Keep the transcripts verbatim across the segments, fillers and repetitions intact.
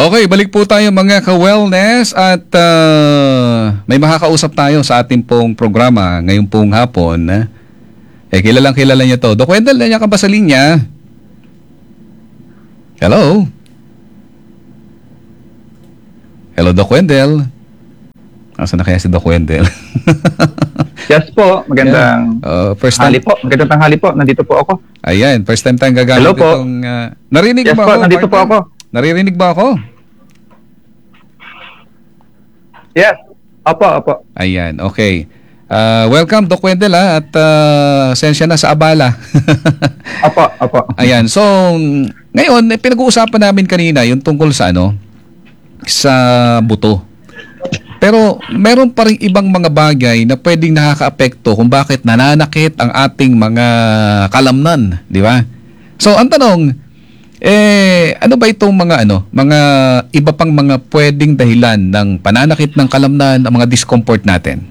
Okay, balik po tayo mga ka-wellness at uh, may makakausap tayo sa ating pong programa ngayong pong hapon. Eh, kilalang kilala niya to. Doc Wendell, nandiyan ka ba sa linya? Hello? Hello, Doc Wendell? Asa na kaya si Doc Wendell? Yes po, magandang yeah. uh, first tanghali time... po. Magandang tanghali po, nandito po ako. Ayan, first time tayong gagamit Hello po. itong... Uh, narinig yes ba po, ako? nandito partner? po ako. Naririnig ba ako? Yes, opo, opo. Ayan, okay. Uh, welcome, Doc Wendell, ha? At uh, sensya na sa abala. Opo, opo. Ayan, so ngayon, eh, pinag-uusapan namin kanina yung tungkol sa ano, sa buto. Pero meron pa rin ibang mga bagay na pwedeng nakakaapekto kung bakit nananakit ang ating mga kalamnan, di ba? So ang tanong, eh ano ba itong mga ano, mga iba pang mga pwedeng dahilan ng pananakit ng kalamnan, ang mga discomfort natin?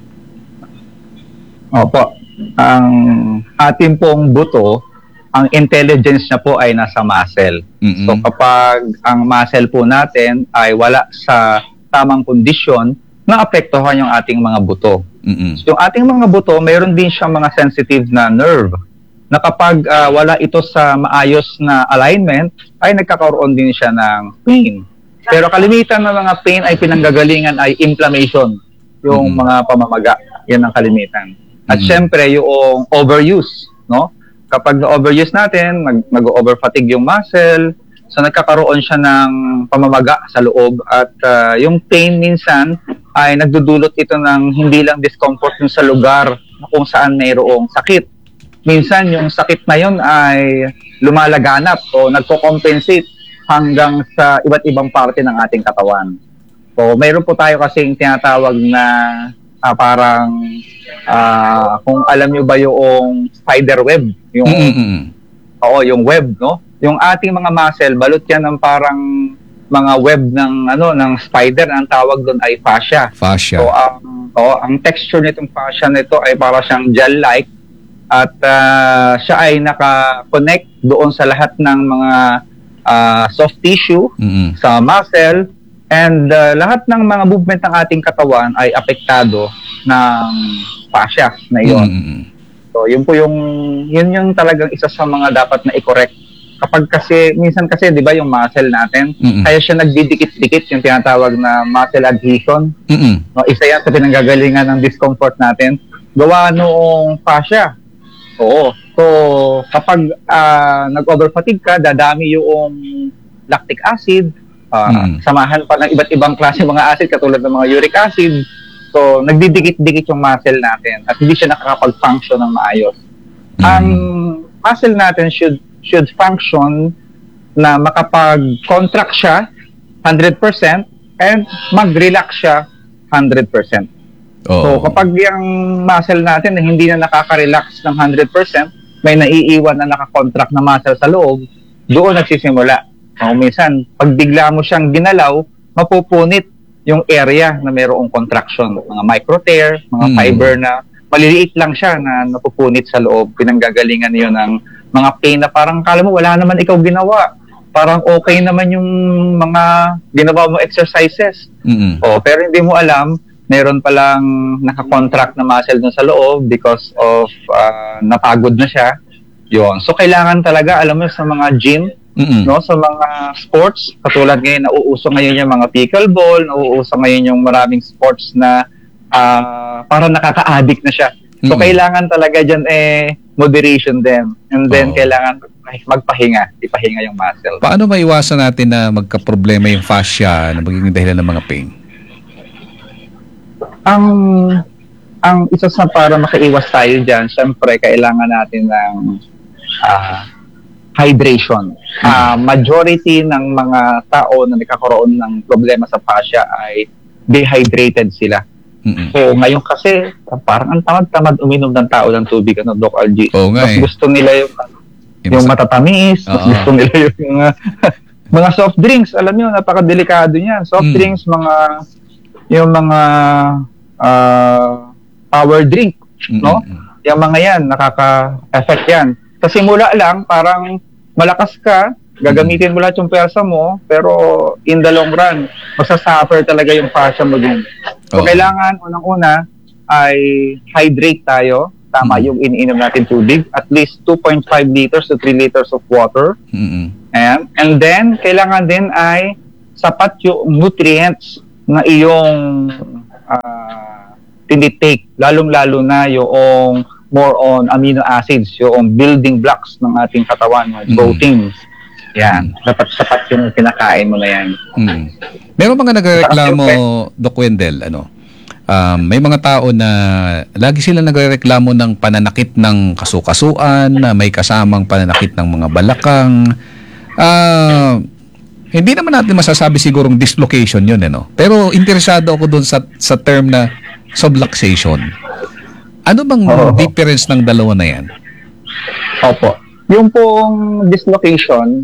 Opo. Ang ating pong buto, ang intelligence niya po ay nasa muscle. Mm-mm. So kapag ang muscle po natin ay wala sa tamang kondisyon, naapektuhan yung ating mga buto. Mm-mm. So, yung ating mga buto, mayroon din siyang mga sensitive na nerve na kapag uh, wala ito sa maayos na alignment, ay nagkakaroon din siya ng pain. Pero kalimitan ng mga pain ay pinanggagalingan ay inflammation, yung mm-hmm. mga pamamaga. Yan ang kalimitan. At mm-hmm. syempre, yung overuse, no? Kapag na-overuse natin, mag- mag-overfatigue yung muscle, so nagkakaroon siya ng pamamaga sa loob at uh, yung pain minsan ay nagdudulot ito ng hindi lang discomfort yung sa lugar kung saan mayroong sakit. Minsan yung sakit na yun ay lumalaganap o nagko-compensate hanggang sa iba't ibang parte ng ating katawan. So mayroon po tayo kasing tinatawag na uh, parang uh, kung alam nyo ba yung spider web, yung mm-hmm. oo, yung web, no? Yung ating mga muscle, balot yan ng parang mga web ng ano ng spider, ang tawag doon ay fascia. Fascia. So ang oh, ang texture nitong fascia nito ay para siyang gel-like at uh, siya ay naka-connect doon sa lahat ng mga uh, soft tissue mm-hmm. sa muscle, and uh, lahat ng mga movement ng ating katawan ay apektado ng fascia na iyon. Mm-hmm. So yun po yung yun yung talagang isa sa mga dapat na i-correct. Kapag kasi, minsan kasi, di ba, yung muscle natin, mm-mm. kaya siya nagdidikit-dikit, yung tinatawag na muscle adhesion. Mm-mm. No, isa yan sa pinanggagalingan ng discomfort natin. Gawa noong fascia. Oo. So, kapag uh, nag-overfatigue ka, dadami yung lactic acid, uh, samahan pa ng iba't ibang klase mga acid, katulad ng mga uric acid. So, nagdidikit-dikit yung muscle natin at hindi siya nakakapag-function ng maayos. Mm-hmm. Ang muscle natin should should function na makapag-contract siya one hundred percent and mag-relax siya one hundred percent. Oh. So kapag yung muscle natin na hindi na nakaka-relax ng one hundred percent, may naiiwan na nakakontract na muscle sa loob, doon nagsisimula. So, minsan, pag bigla mo siyang ginalaw, mapupunit yung area na mayroong contraction. Mga micro-tear, mga mm. fiber na maliliit lang siya na napupunit sa loob. Pinanggagalingan yun ng mga pain na parang kala mo wala naman ikaw ginawa. Parang okay naman yung mga ginawa mo exercises. Mm-hmm. O, pero hindi mo alam, meron palang nakakontract na muscle dun sa loob because of uh, napagod na siya. Yun. So, kailangan talaga, alam mo, sa mga gym, mm-hmm. no, sa mga sports, katulad ngayon, nauuso ngayon yung mga pickleball, nauuso ngayon yung maraming sports na uh, parang nakaka-addict na siya. So, mm-hmm. kailangan talaga dyan eh, moderation din. And then, oh. kailangan magpahinga. Ipahinga yung muscle. Paano maiwasan natin na magka-problema yung fascia na magiging dahilan ng mga pain? Ang ang isa sa para makaiwas tayo dyan, syempre, kailangan natin ng uh, hydration. Uh, majority ng mga tao na nakakaroon ng problema sa fascia ay dehydrated sila. Mm-mm. So, ngayon kasi, parang ang tamad-tamad uminom ng tao ng tubig, ano, Doc Algie. Oo nga eh. Mas gusto nila yung, yung, yung matatamis, mas gusto nila yung mga, mga soft drinks. Alam nyo, napakadelikado niyan. Soft mm. drinks, mga, yung mga uh, power drink, mm-mm. no? Yung mga yan, nakaka-effect yan. Sa simula lang, parang malakas ka, Gagamitin mo lahat yung pwersa mo, pero in the long run, masasuffer talaga yung fascia mo din. So, Oo. kailangan, unang-una, ay hydrate tayo. Tama Mm. yung iniinom natin tubig. At least two point five liters to three liters of water. Mm-mm. Ayan. And then, kailangan din ay sapat yung nutrients na iyong uh, tinitake. Lalong-lalo na yung more on amino acids, yung building blocks ng ating katawan, mga Mm. proteins. Yan. Dapat-sapat yung kinakain mo na yan. Mm. Meron mga nagrereklamo, Doc Wendell, ano, um, may mga tao na lagi sila nagrereklamo ng pananakit ng kasukasuan, na may kasamang pananakit ng mga balakang. Ah, hindi naman natin masasabi sigurong dislocation yun, eh, no? Pero interesado ako dun sa, sa term na subluxation. Ano bang Oo. difference ng dalawa na yan? Opo. Yung pong dislocation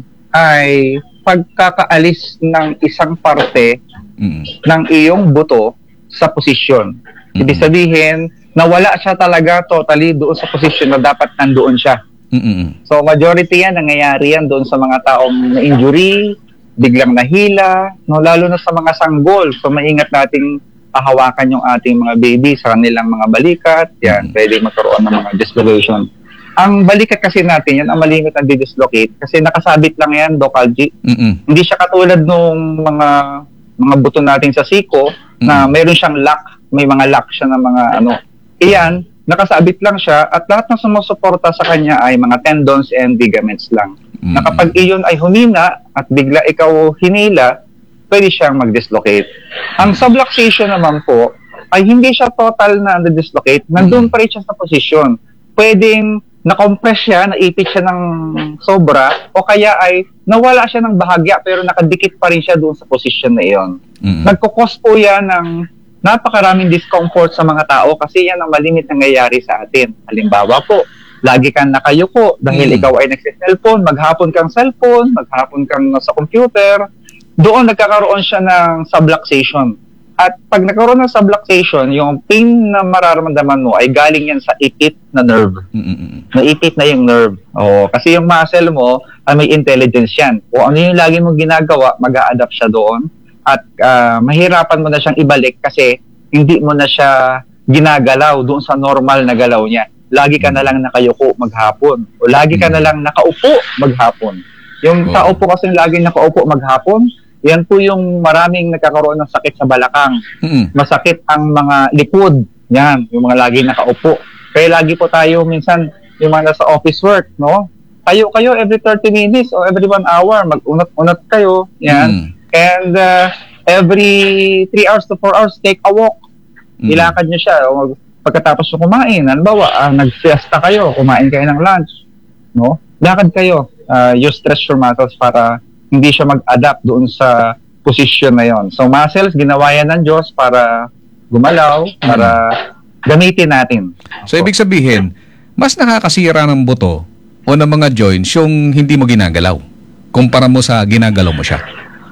ay pagkakaalis ng isang parte Mm. ng iyong buto sa posisyon. Ibig Mm. sabihin, nawala siya talaga totally doon sa posisyon na dapat nandoon siya. Mm-mm. So, majority yan, nangyayari yan doon sa mga taong na-injury, biglang nahila, no, lalo na sa mga sanggol. So, maingat nating hahawakan yung ating mga baby sa kanilang mga balikat. Yan, Mm. pwede magkaroon ng mga dislocation. Ang balikat kasi natin, yan ang malimit ang didislocate kasi nakasabit lang yan, Doc Algie. Mm-mm. Hindi siya katulad nung mga mga buto natin sa siko na Mm. meron siyang lock, may mga lock siya ng mga ano. Iyan, nakasabit lang siya at lahat ng sumusuporta sa kanya ay mga tendons and ligaments lang. Mm. Na kapag iyon ay humina at bigla ikaw hinila, pwede siyang mag-dislocate. Ang subluxation naman po ay hindi siya total na na-dislocate, nandun pa rin siya sa posisyon. Pwedeng na-compress siya, naipit siya ng sobra, o kaya ay nawala siya ng bahagya pero nakadikit pa rin siya doon sa posisyon na iyon. Mm. Nagkukos po yan ng napakaraming discomfort sa mga tao kasi yan ang malimit na nangyayari sa atin. Halimbawa po, lagi kang nakayuko dahil Mm. ikaw ay nagsiselfone, maghapon kang cellphone, maghapon kang sa computer, doon nagkakaroon siya ng subluxation. At pag nagkaroon ng subluxation, yung pain na mararamdaman mo ay galing yan sa ipit na nerve. Mm-mm. Naipit na yung nerve. Oo, kasi yung muscle mo ay may intelligence yan. O ano yung lagi mong ginagawa, mag-a-adapt siya doon. At ah, mahirapan mo na siyang ibalik kasi hindi mo na siya ginagalaw doon sa normal na galaw niya. Lagi ka na lang nakayuko maghapon. O lagi ka na lang nakaupo maghapon. Yung Oo. tao po kasi laging nakaupo maghapon, yan po yung maraming nagkakaroon ng sakit sa balakang. Mm-mm. Masakit ang mga likod. Yan, yung mga lagi nakaupo. Kaya lagi po tayo minsan, yung mga nasa office work, no? Kayo, kayo every thirty minutes or every one hour, mag-unat-unat kayo. Yan. Mm. And uh, every three hours to four hours, take a walk. Mm. Ilakad nyo siya. O pagkatapos nyo kumain, halimbawa, ah, nag-fiesta kayo, kumain kayo ng lunch. No? Lakad kayo. Uh, you stretch your muscles para hindi siya mag-adapt doon sa position na yon. So muscles, ginawa yan ng Diyos para gumalaw, para gamitin natin. So, ibig sabihin, mas nakakasira ng buto o ng mga joints yung hindi mo ginagalaw kumpara mo sa ginagalaw mo siya.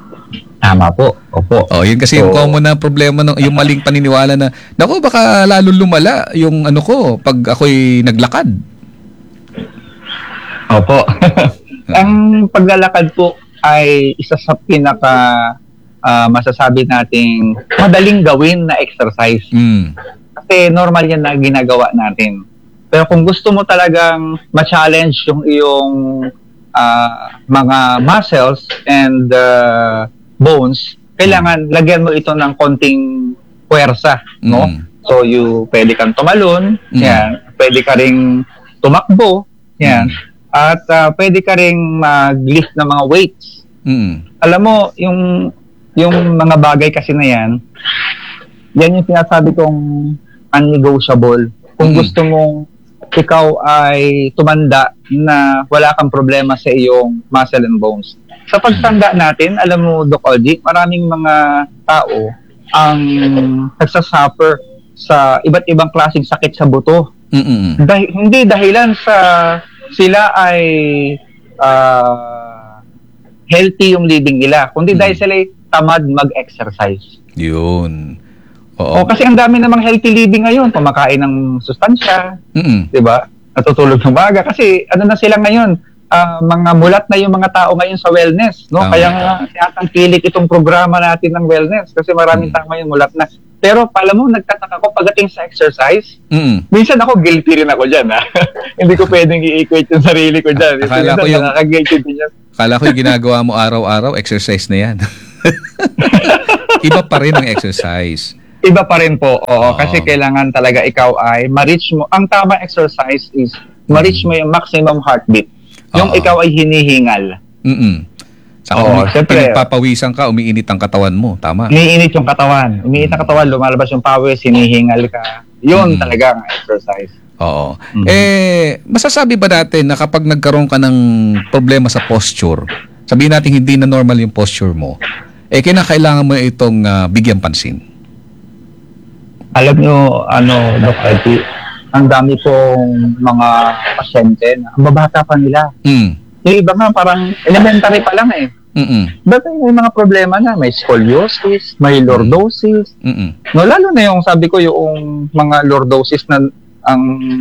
Tama po. Opo. Oh, yun kasi yung So- common na problema ng yung maling paniniwala na naku baka lalo lumala yung ano ko pag ako'y naglakad. Opo. Ang paglalakad po ay isa sa pinaka ah, masasabi nating madaling gawin na exercise. Mm. Kasi normal yan na ginagawa natin. Pero kung gusto mo talagang ma-challenge yung iyong ah, mga muscles and ah, bones, kailangan lagyan mo ito ng konting puwersa, no? Mm. So you pwede kang tumalon, Mm. yan. Pwede ka ring tumakbo, yan. At ah, pwede ka ring mag-lift ng mga weights. Mm. Alam mo, yung yung mga bagay kasi na yan, yan yung sinasabi kong unnegotiable. Kung Mm. gusto mong ikaw ay tumanda na wala kang problema sa iyong muscle and bones. Sa pagtanda natin, alam mo, Doc Oji, maraming mga tao ang nagsasuffer sa iba't ibang klaseng sakit sa buto. Mm. Dahil, hindi dahilan sa sila ay ah, healthy yung living nila, kundi Mm. dahil sila ay tamad mag-exercise. Yun. O Oo. kasi ang dami namang healthy living ngayon, kumakain ng sustansya, Mm. 'di ba? Natutulog ng maga kasi ano na sila ngayon, ah, mga mulat na yung mga tao ngayon sa wellness, no? Tama. Kaya nga tiyatangkilik itong programa natin ng wellness kasi maraming Mm. tao ngayon mulat na. Pero pala mo, nagtataka ko pagdating sa exercise, Mm. minsan ako guilty rin ako dyan, ha? Hindi ko pwedeng i-equate yung sarili ko dyan. Akala Minsan ko yung- nakaka-guilty din yan. Kala ko yung ginagawa mo araw-araw, exercise na yan. Iba pa rin ang exercise. Iba pa rin po, oo. Oo. Kasi kailangan talaga ikaw ay ma-reach mo. Ang tama exercise is ma-reach mo yung maximum heartbeat. Yung Oo. ikaw ay hinihingal. Mm-mm. Saka Oo, umi- syempre. pinagpapawisan ka, umiinit ang katawan mo. Tama. Umiinit yung katawan. Umiinit ang katawan, lumalabas yung pawis, hinihingal ka. Yun Mm. talaga ang exercise. Oo. Mhm. Eh, masasabi ba natin na kapag nagkaroon ka ng problema sa posture, sabihin natin hindi na normal yung posture mo, eh kinakailangan mo itong ah, bigyan pansin. Alam nyo, ano, Doc Eddie, ang dami pong mga pasyente na ang babata pa nila. Mm. Yung iba nga parang elementary pa lang eh. Mm-mm. Ba't may mga problema na? May scoliosis, may lordosis. Mm-mm. No, lalo na yung sabi ko yung mga lordosis na ang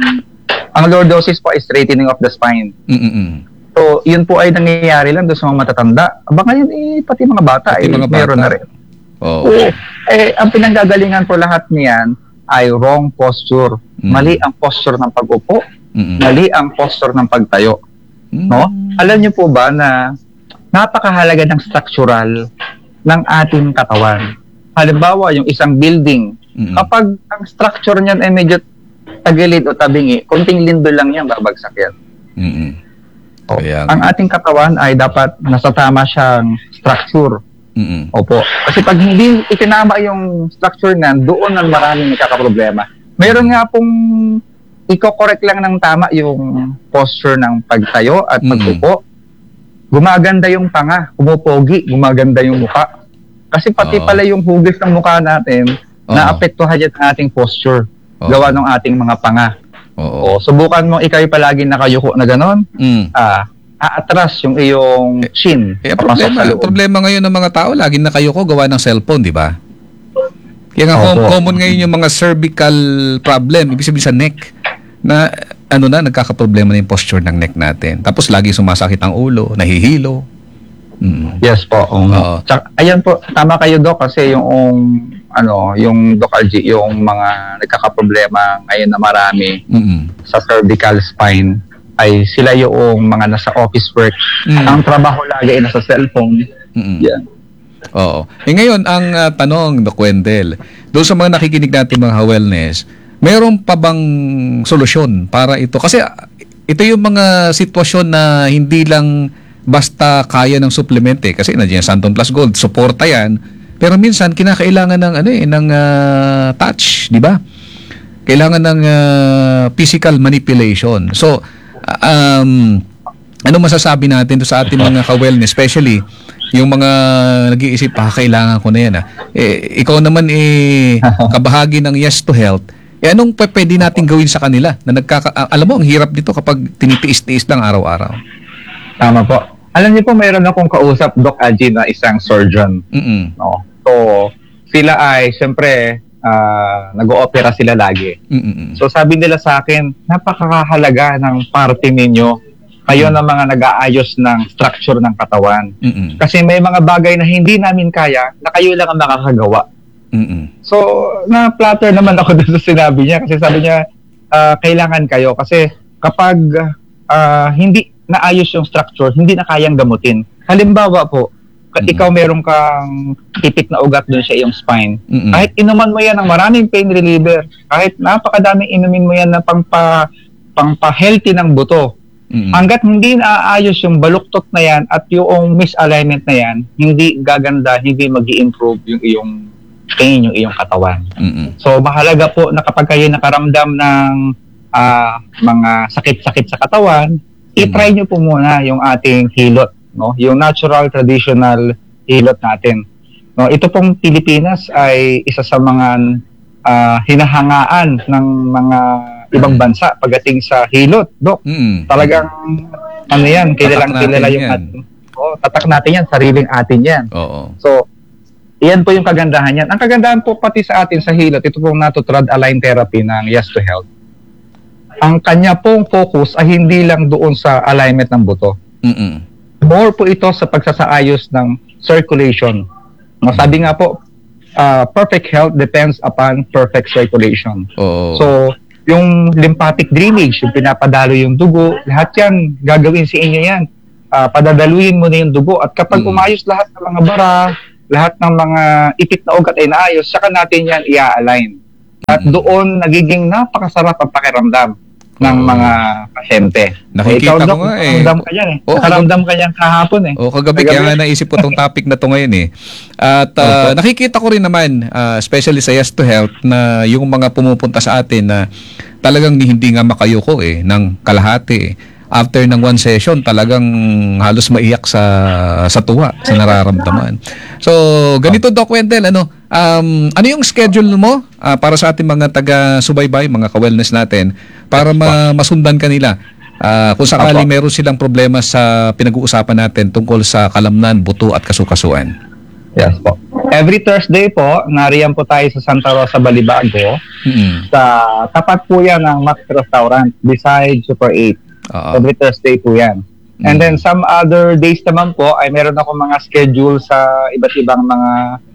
ang lordosis po is straightening of the spine. Mm-mm. So, yun po ay nangyayari lang doon sa mga matatanda. Aba ngayon eh, pati mga bata Pati eh, mga meron bata. na rin. Oo. Oo. Eh, ang pinanggagalingan po lahat niyan ay wrong posture. Mm. Mali ang posture ng pag-upo, Mm-mm. mali ang posture ng pagtayo. Mm. No? Alam niyo po ba na napakahalaga ng structural ng ating katawan. Halimbawa, yung isang building, Mm-mm. kapag ang structure niyan ay medyo tagilid o tabingi, kunting lindo lang yan, babagsak yan. Mm-mm. O, Kaya ang nga. ating katawan ay dapat nasa tama siyang structure. Mm-mm. Opo. Kasi pag hindi itinama yung structure na, doon ang maraming nagkakaproblema. Meron nga pong i-correct lang ng tama yung posture ng pagtayo at Mm. pag-upo. Gumaganda yung panga, umupogi, gumaganda yung muka. Kasi pati Oo. pala yung hugis ng mukha natin, Oo. naapektuhan yan ang ating posture. Oo. Gawa ng ating mga panga. Oo. O, subukan mo ikaw'y palagi nakayuko na gano'n, Mm. ah, aatras yung iyong chin. Eh, ang papasok problema, sa loob. problema ngayon ng mga tao, lagi na kayo ko gawa ng cellphone, di ba? Kaya nga, com- Opo. common ngayon yung mga cervical problem, ibig sabihin sa neck, na ano na, nagkakaproblema na yung posture ng neck natin. Tapos lagi sumasakit ang ulo, nahihilo. Mm. Yes po. Um, Oo. Tsaka, ayan po, tama kayo Doc kasi yung um, ano, yung Doc Algie, yung mga nagkakaproblema ngayon na marami Mm-mm. sa cervical spine ay sila yung mga nasa office work. Mm. Ang trabaho lagi ay nasa cellphone. Mm-mm. Yan. Oo. Eh ngayon, ang ah, tanong, Doc Wendell, doon sa mga nakikinig natin mga wellness, meron pa bang solusyon para ito? Kasi ah, ito yung mga sitwasyon na hindi lang basta kaya ng supplement eh. Kasi nandiyan Santon Plus Gold, suporta yan. Pero minsan kinakailangan ng ano eh, ng ah, touch, di ba? Kailangan ng ah, physical manipulation. So, ah, um, ano masasabi natin to sa ating mga ka-wellness, especially yung mga nag-iisip, pa kailangan ko na yan ah. Eh, ikaw naman eh, kabahagi ng Yes to Health, eh anong p- pwede natin gawin sa kanila? Na nagkaka- ah, alam mo, ang hirap dito kapag tinitiis-tiis lang araw-araw. Tama po. Alam niyo po, mayroon akong kausap, Doc Algie, na isang surgeon. Mm-mm. No? So, sila ay, siyempre, ah, nag-oopera sila lagi. Mm-mm. So sabi nila sa akin, napakahalaga ng parte ninyo. Kayo na mga nag-aayos ng structure ng katawan. Mm-mm. Kasi may mga bagay na hindi namin kaya na kayo lang ang makakagawa. Mm-mm. So, na-flatter naman ako doon sa sinabi niya kasi sabi niya, ah, kailangan kayo kasi kapag ah, hindi naayos yung structure, hindi na kayang gamutin. Halimbawa po, ka- Mm. ikaw meron kang tipik na ugat doon sa iyong spine. Mm-mm. Kahit inuman mo yan ng maraming pain reliever, kahit napakadaming inumin mo yan na pangpa, pangpa-healthy ng buto, Mm-mm. hanggat hindi naaayos yung baluktot na yan at yung misalignment na yan, hindi gaganda, hindi mag-i-improve yung iyong pain, yung iyong katawan. Mm-mm. So, mahalaga po na kapag kayo nakaramdam ng ah, mga sakit-sakit sa katawan, i-try nyo po muna yung ating hilot, no? Yung natural, traditional hilot natin. No, ito pong Pilipinas ay isa sa mga ah, hinahangaan ng mga ibang bansa pagdating sa hilot, Dok. Mm-mm. Talagang ano yan, kilalang Tatak kilala natin yung yan. ating, oh, tatak natin yan, sariling atin yan. Oo. So, iyan po yung kagandahan yan. Ang kagandahan po pati sa atin sa hilot, ito pong natutrad align therapy ng Yes to Health. ang kanya pong focus ay hindi lang doon sa alignment ng buto. Mm-mm. More po ito sa pagsasaayos ng circulation. Masabi nga po, uh, perfect health depends upon perfect circulation. Oo. So, yung lymphatic drainage, yung pinapadalo yung dugo, lahat yan, gagawin si inyo yan. Uh, padadaluin mo na yung dugo. At kapag Mm. umayos lahat ng mga bara, lahat ng mga ipit na ugat ay naayos, saka natin yan i-align. At Mm. doon, nagiging napakasarap ang pakiramdam ng Oo. mga pasyente. Nakikita Ikaw, ko Doc, nga eh. nakaramdam ka yan eh. Oo, Nakaramdam ka yan kahapon eh. O kagabi, kaya nga naisip ko tong topic na to ngayon eh. At ah, nakikita ko rin naman, ah, especially sa Yes to Health, na yung mga pumupunta sa atin na talagang hindi nga makayuko eh, ng kalahati eh. After ng one session, talagang halos maiyak sa sa tuwa, sa nararamdaman. So, ganito Doc Wendell, ano, um, ano yung schedule mo ah, para sa ating mga taga-subaybay, mga ka-wellness natin, para ma- masundan kanila? Ah, kung sakali Apo. meron silang problema sa pinag-uusapan natin tungkol sa kalamnan, buto at kasukasuan. Yes po. Every Thursday po, nariyan po tayo sa Santa Rosa, Balibago. Mm. Sa tapat po yan ng Max Restaurant beside Super eight. Oo. Every Thursday po yan. And Mm. then some other days naman po ay meron ako mga schedule sa iba't ibang mga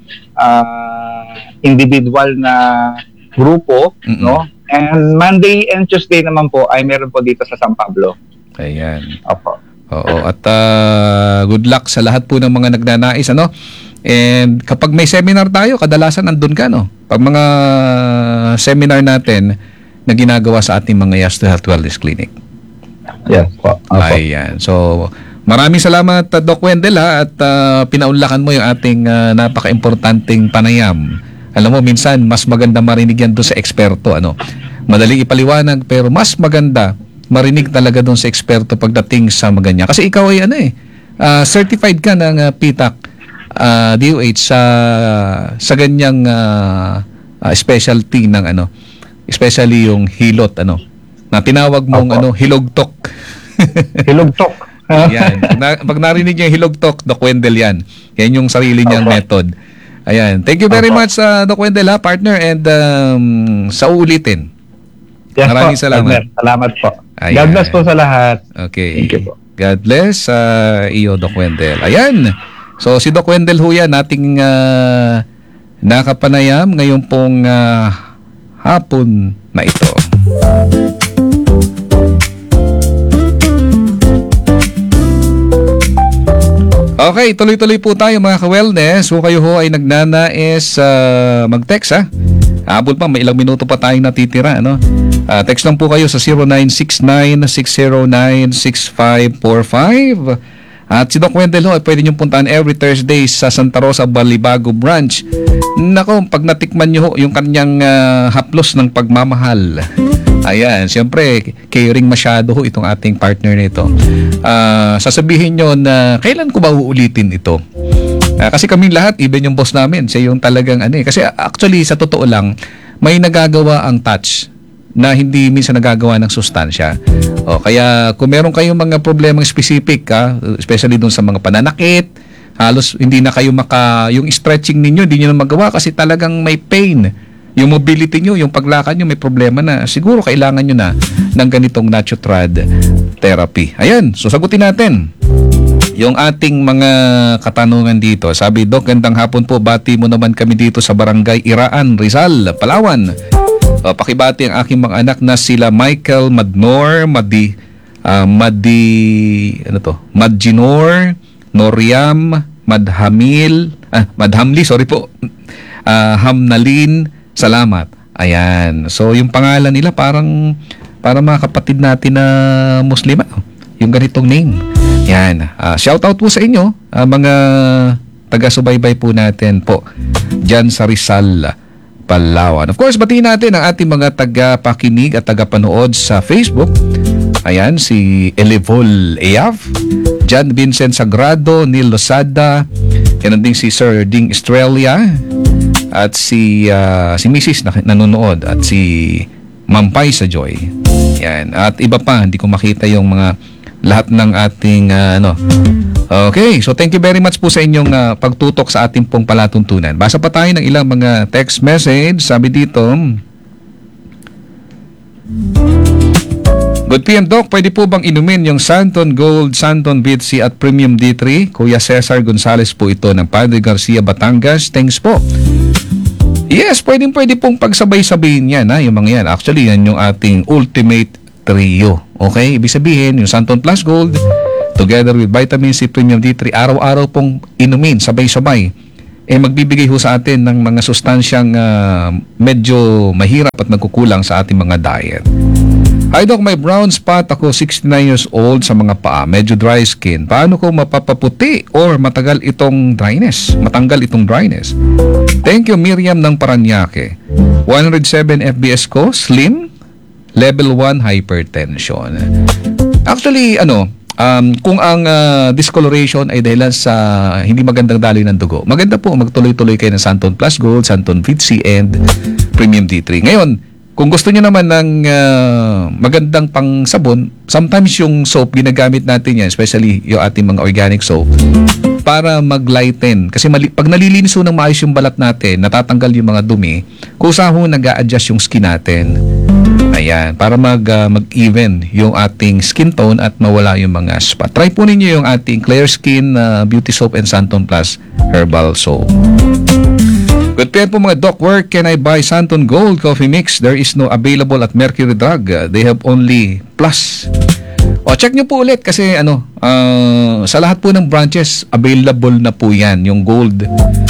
ah, individual na grupo, Mm-mm. no? And Monday and Tuesday naman po ay meron po dito sa San Pablo. Ayan. Opo. Oo. At ah, good luck sa lahat po ng mga nagnanais, ano? And kapag may seminar tayo, kadalasan nandun ka, no? Pag mga seminar natin na ginagawa sa ating mga Yes to Health Wellness Clinic. Yes po. Opo. Ayan. So, maraming salamat, uh, Doc Wendell, ha, at uh, pinaunlakan mo yung ating uh, napaka-importanting panayam. Alam mo, minsan, mas maganda marinig yan doon sa eksperto. Ano? Madaling ipaliwanag, pero mas maganda marinig talaga doon sa eksperto pagdating sa maganya. Kasi ikaw ay ano eh, uh, certified ka ng uh, P T A C, uh, D O H sa, sa ganyang uh, uh, specialty ng ano, especially yung hilot, ano, na tinawag mong Opo. ano, hilogtok. Hilugtok. Yan. Pag, na, pag narinig niyo yung hilogtok, Doc Wendell yan. Yan yung sarili niyang Opo. method. Ayan. Thank you very Opo. much, uh, Doc Wendell, ha, partner, and um, sa uulitin. Yes Maraming po, salamat. Edner. Salamat po. Ayan. God bless po sa lahat. Okay. Thank you po. God bless sa iyo, Doc Wendell. Ayan. So, si Doc Wendell ho yan, ating uh, nakapanayam ngayon pong uh, hapon na ito. Okay, tuloy-tuloy po tayo mga ka-wellness. Kung kayo ho ay nagnanais uh, mag-text, ha? Abol pa, may ilang minuto pa tayong natitira, ano? Uh, text lang po kayo sa zero nine six nine, six zero nine, six five four five. At si Doc Wendell ho, ay pwede niyong puntaan every Thursday sa Santa Rosa, Balibago branch. Nako, pag natikman niyo ho yung kanyang uh, haplos ng pagmamahal. Ayan, siyempre, caring masyado ho itong ating partner nito. Ah, sasabihin nyo na, kailan ko ba uulitin ito? Ah, kasi kami lahat, even yung boss namin, siya yung talagang ano eh. Kasi actually, sa totoo lang, may nagagawa ang touch na hindi minsan nagagawa ng sustansya. O, kaya kung meron kayong mga problemang specific, ha, especially dun sa mga pananakit, halos hindi na kayo maka, yung stretching ninyo, hindi nyo na magawa kasi talagang may pain. Yung mobility nyo, yung paglakad nyo, may problema na. Siguro kailangan nyo na ng ganitong Natutrad therapy. Ayan, so sagutin natin yung ating mga katanungan dito. Sabi, Doc, gandang hapon po. Bati mo naman kami dito sa Barangay Iraan, Rizal, Palawan. O, pakibati ang aking mga anak na sila Michael Madnor, Madi, uh, Madi, ano to? Madginor, Noriam, Madhamil, ah, Madhamli, sorry po. Uh, Hamnalin, salamat. Ayan. So, yung pangalan nila parang para mga kapatid natin na Muslima. Yung ganitong name. Yan. Uh, shout out po sa inyo, uh, mga taga-subaybay po natin po dyan sa Rizal, Palawan. Of course, batiin natin ang ating mga taga-pakinig at taga-panood sa Facebook. Ayan, si Elevol Eav, John Vincent Sagrado, Neil Losada, yan din si Sir Ding Estrella, at si uh, si Missus na nanonood, at si Mampay sa Joy. Yan. At iba pa, hindi ko makita yung mga lahat ng ating uh, ano. Okay, so thank you very much po sa inyong uh, pagtutok sa ating pong palatuntunan. Basa pa tayo ng ilang mga text message. Sabi dito, Good P M, Doc. Pwede po bang inumin yung Santon Gold, Santon V C at Premium D three? Kuya Cesar Gonzales po ito ng Padre Garcia, Batangas. Thanks po. Yes, pwedeng pwede pong pagsabay-sabihin yan, ha, yung mga yan. Actually, yan yung ating ultimate trio. Okay? Ibig sabihin, yung Santon Plus Gold, together with Vitamin C, Premium D three, araw-araw pong inumin, sabay-sabay. Eh, magbibigay ho sa atin ng mga sustansyang uh, medyo mahirap at magkukulang sa ating mga diet. Hi Doc, may brown spot ako, sixty-nine years old, sa mga paa, medyo dry skin. Paano ko mapapaputi or matagal itong dryness? Matanggal itong dryness. Thank you, Miriam ng Paranaque. one oh seven F B S ko, slim, level one hypertension. Actually, ano, um, kung ang uh, discoloration ay dahilan sa hindi magandang daloy ng dugo, maganda po magtuloy-tuloy kayo ng Santon Plus Gold, Santon V C and Premium D three. Ngayon, kung gusto niyo naman ng uh, magandang pang sabon, sometimes yung soap, ginagamit natin yan, especially yung ating mga organic soap, para mag-lighten. Kasi mali- pag nalilinis ho ng maayos yung balat natin, natatanggal yung mga dumi, kusa ho nag-a-adjust yung skin natin. Ayan, para mag, uh, mag-even yung ating skin tone at mawala yung mga spot. Try po ninyo yung ating Clear Skin uh, Beauty Soap and Santon Plus Herbal Soap. Good P M po mga Doc, where can I buy Santon Gold Coffee Mix? There is no available at Mercury Drug. Uh, they have only Plus. O, check nyo po ulit kasi ano, uh, sa lahat po ng branches, available na po yan, yung Gold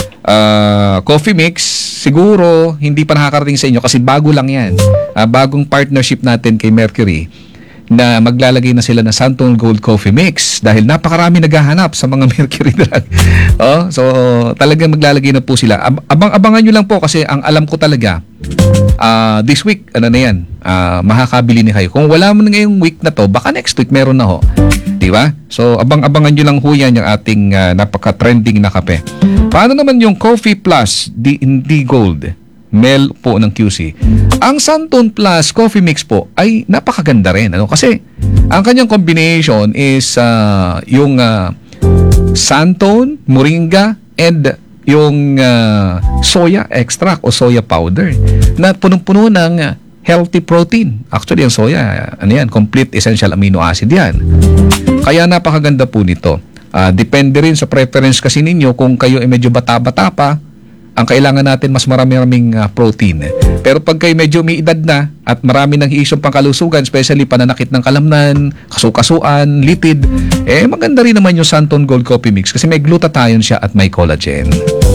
uh, Coffee Mix. Siguro, hindi pa nakakarating sa inyo kasi bago lang yan. Uh, bagong partnership natin kay Mercury na maglalagay na sila ng Santon Gold Coffee Mix dahil napakarami naghahanap sa mga Mercury Drug. Oh, so talagang maglalagay na po sila. Ab- abang-abangan nyo lang po kasi ang alam ko talaga uh, this week, ano na yan, uh, makakabili ni kayo. Kung wala mo ngayong week na to, baka next week meron na ho. Di ba? So abang-abangan nyo lang ho yan yung ating uh, napaka-trending na kape. Paano naman yung Coffee Plus D, D Gold? Mel po ng Q C. Ang Santon Plus Coffee Mix po ay napakaganda rin, ano? Kasi ang kanyang combination is uh, yung uh, Santon, Moringa, and yung uh, soya extract o soya powder na punong-puno ng uh, healthy protein. Actually, ang soya, ano yan, complete essential amino acid yan. Kaya napakaganda po nito. Uh, depende rin sa preference kasi ninyo kung kayo ay medyo bata-bata pa, ang kailangan natin mas marami-raming uh, protein. Pero pag kayo medyo may edad na at marami ng isyong pangkalusugan, especially pananakit ng kalamnan, kasukasuan, litid, eh maganda rin naman yung Santon Gold Coffee Mix kasi may glutathione siya at may collagen.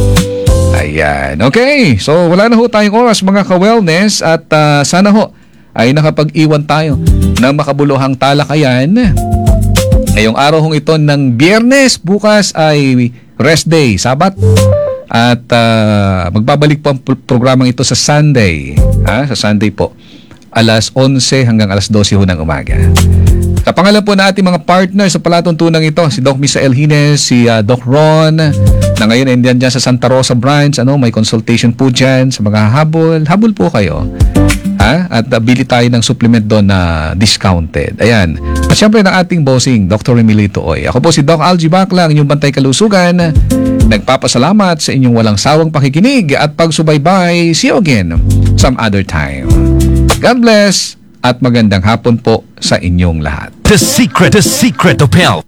Ayan. Okay. So wala na ho tayong oras mga ka-wellness at uh, sana ho ay nakapag-iwan tayo ng makabuluhang talakayan. Ngayong araw hong ito ng Biyernes, bukas ay rest day, Sabat. At uh, magbabalik po ang programang ito sa Sunday. Ha? Sa Sunday po. Alas onse hanggang alas dose ho ng umaga. Sa pangalan po na ating mga partner sa palatuntunan ito, si Doc Misael Hines, si uh, Doc Ron, na ngayon ay dyan sa Santa Rosa branch. Ano, may consultation po dyan sa mga habol. Habol po kayo. Ha? At uh, bili tayo ng supplement doon na discounted. Ayan. At syempre ng ating bossing, Doctor Emilito Oy. Ako po si Doc Algie Bacla, ang inyong bantay kalusugan. Nagpapasalamat sa inyong walang sawang pakikinig at pagsubaybay. See you again some other time. God bless at magandang hapon po sa inyong lahat. The secret, the secret of health.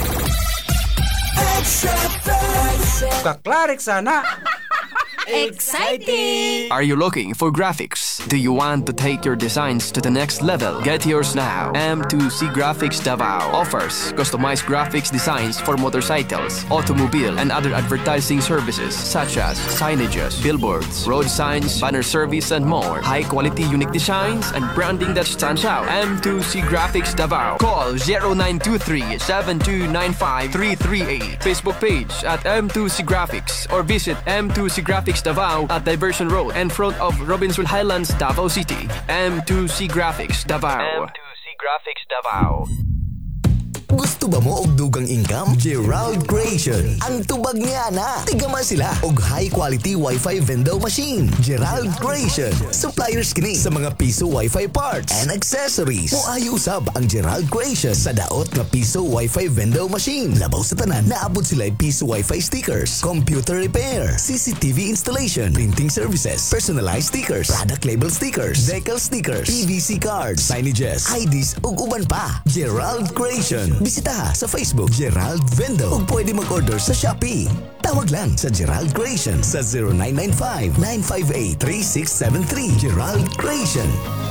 Kaklarik sana. Exciting! Are you looking for graphics? Do you want to take your designs to the next level? Get yours now. M two C Graphics Davao offers customized graphics designs for motorcycles, automobile, and other advertising services such as signages, billboards, road signs, banner service, and more. High-quality unique designs and branding that stands out. M two C Graphics Davao. Call zero nine two three, seven two nine five, three three eight. Facebook page at M two C Graphics or visit M two C Graphics Davao at Diversion Road in front of Robinson Highlands, Davao City. M two C Graphics Davao. M two C Graphics Davao. Gusto ba mo og dugang income? Gerald Creation. Ang tubag niya na. Tigaman sila og high quality Wi-Fi vendor machine. Gerald Creation. Suppliers kini sa mga piso Wi-Fi parts and accessories. Muayo usab ang Gerald Creation sa daot nga piso Wi-Fi vendor machine. Labaw sa tanan, naabot sila piso Wi-Fi stickers, computer repair, C C T V installation, printing services, personalized stickers, product label stickers, decal stickers, P V C cards, signages, I Ds ug uban pa. Gerald Creation. Bisita sa Facebook Gerald Vendo ug pwede mag-order sa Shopee. Tawag lang sa Gerald Creation sa zero nine nine five, nine five eight, three six seven three. Gerald Creation.